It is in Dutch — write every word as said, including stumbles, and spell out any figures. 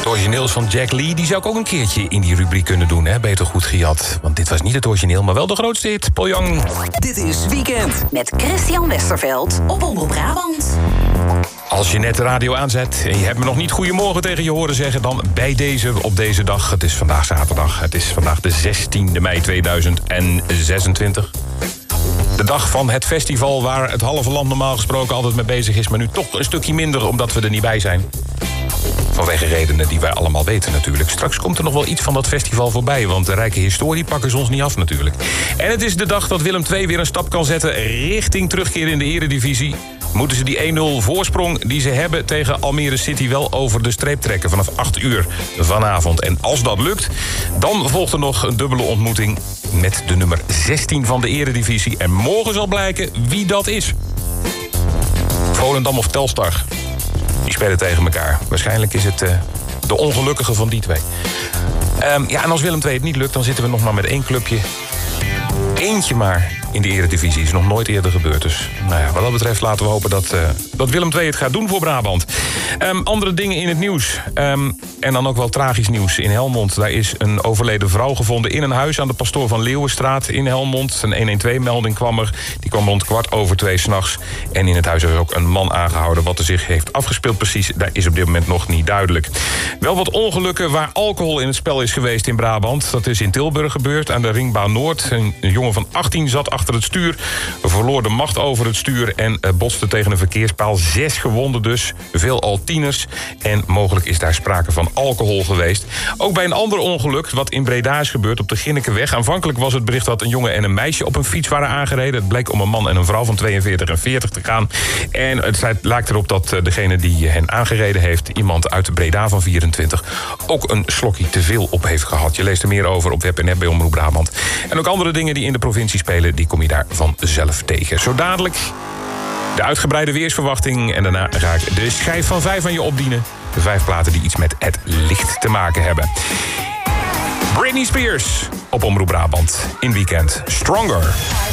origineel is van Jack Lee, die zou ik ook een keertje in die rubriek kunnen doen, hè? Beter goed gejat. Want dit was niet het origineel, maar wel de grootste hit. Paul Young. Dit is Weekend. Met Christian Westerveld op Omroep Brabant. Als je net de radio aanzet en je hebt me nog niet goedemorgen tegen je horen zeggen, dan bij deze op deze dag. Het is vandaag zaterdag. Het is vandaag de zestiende mei tweeduizend zesentwintig. De dag van het festival waar het halve land normaal gesproken altijd mee bezig is, maar nu toch een stukje minder omdat we er niet bij zijn. Vanwege redenen die wij allemaal weten natuurlijk. Straks komt er nog wel iets van dat festival voorbij, want de rijke historie pakken ze ons niet af natuurlijk. En het is de dag dat Willem twee weer een stap kan zetten richting terugkeer in de eredivisie. Moeten ze die één nul voorsprong die ze hebben tegen Almere City wel over de streep trekken vanaf acht uur vanavond. En als dat lukt, dan volgt er nog een dubbele ontmoeting met de nummer zestien van de eredivisie. En morgen zal blijken wie dat is. Volendam of Telstar. Die spelen tegen elkaar. Waarschijnlijk is het uh, de ongelukkige van die twee. Um, ja, en als Willem twee het niet lukt, dan zitten we nog maar met één clubje. Eentje maar in de eredivisie. Is nog nooit eerder gebeurd. Dus nou ja, wat dat betreft laten we hopen dat, uh, dat Willem twee het gaat doen voor Brabant. Um, andere dingen in het nieuws. Um, en dan ook wel tragisch nieuws in Helmond. Daar is een overleden vrouw gevonden in een huis aan de Pastoor van Leeuwenstraat in Helmond. Een honderdtwaalf-melding kwam er. Die kwam rond kwart over twee 's nachts. En in het huis is ook een man aangehouden. Wat er zich heeft afgespeeld precies, daar is op dit moment nog niet duidelijk. Wel wat ongelukken waar alcohol in het spel is geweest in Brabant. Dat is in Tilburg gebeurd, aan de Ringbaan Noord. Een jongen van achttien zat achter het stuur, verloor de macht over het stuur en botste tegen een verkeerspaal. Zes gewonden dus, veelal tieners. En mogelijk is daar sprake van alcohol geweest. Ook bij een ander ongeluk, wat in Breda is gebeurd op de Ginnekeweg. Aanvankelijk was het bericht dat een jongen en een meisje op een fiets waren aangereden. Het bleek om een man en een vrouw van tweeënveertig en veertig te gaan. En het lijkt erop dat degene die hen aangereden heeft, iemand uit Breda van vierentwintig, ook een slokje te veel op heeft gehad. Je leest er meer over op web en app bij Omroep Brabant. En ook andere dingen die in de provincie spelen, die kom je daar vanzelf tegen. Zo dadelijk de uitgebreide weersverwachting. En daarna ga ik de schijf van vijf aan je opdienen. De vijf platen die iets met het licht te maken hebben. Britney Spears op Omroep Brabant in Weekend. Stronger.